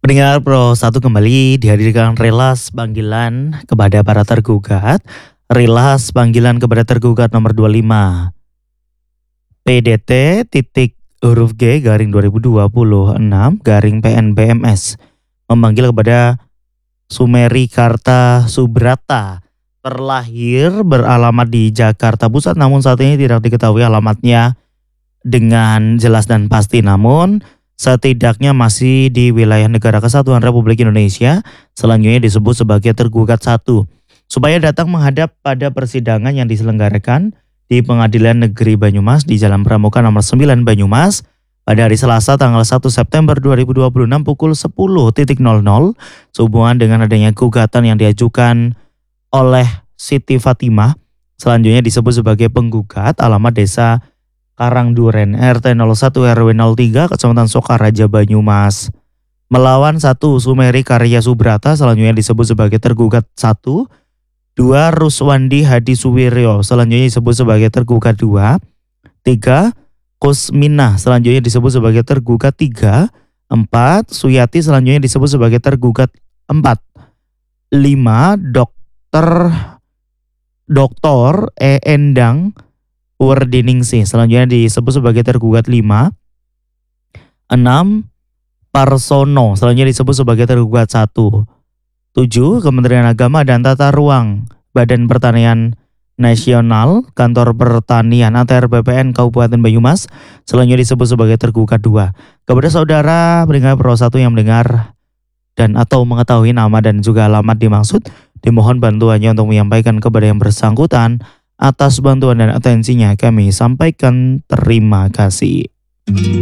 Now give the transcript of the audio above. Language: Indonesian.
Pendengar Pro 1 kembali dihadirkan relas panggilan kepada para tergugat. Relas panggilan kepada tergugat nomor 25 PDT titik huruf G garing 2026 garing PNBMS memanggil kepada Sumeri Karta Subrata, terlahir beralamat di Jakarta Pusat, namun saat ini tidak diketahui alamatnya dengan jelas dan pasti, namun setidaknya masih di wilayah Negara Kesatuan Republik Indonesia, selanjutnya disebut sebagai tergugat 1, supaya datang menghadap pada persidangan yang diselenggarakan di Pengadilan Negeri Banyumas di Jalan Pramuka nomor 9 Banyumas pada hari Selasa tanggal 1 September 2026 pukul 10.00 sehubungan dengan adanya gugatan yang diajukan oleh Siti Fatimah, selanjutnya disebut sebagai penggugat, alamat Desa Karangduren, RT 01 RW 03, Kecamatan Sokaraja, Banyumas, melawan 1 Sumeri Karya Subrata, selanjutnya disebut sebagai tergugat 1. 2 Ruswandi Hadi Suwiryo, selanjutnya disebut sebagai tergugat 2. 3 Kusminah, selanjutnya disebut sebagai tergugat 3. 4 Suyati, selanjutnya disebut sebagai tergugat 4. 5 Doktor E. Endang Werdiningsih, selanjutnya disebut sebagai tergugat 5. 6 Parsono, selanjutnya disebut sebagai tergugat 1. 7 Kementerian Agama dan Tata Ruang Badan Pertanian Nasional Kantor Pertanian ATR BPN Kabupaten Banyumas, selanjutnya disebut sebagai tergugat 2. Kepada saudara pendengar Pro 1 yang mendengar dan atau mengetahui nama dan juga alamat dimaksud, dimohon bantuannya untuk menyampaikan kepada yang bersangkutan. Atas bantuan dan atensinya kami sampaikan terima kasih.